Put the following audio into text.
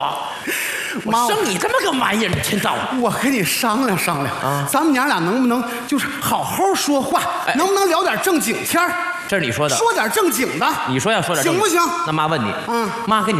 我生你这么个玩意儿，一天到晚。 我跟你商量商量啊，咱们娘俩能不能就是好好说话，能不能聊点正经天儿？ 这是你说的， 说点正经的。 你说要说点正经， 行不行？ 那妈问你，妈跟你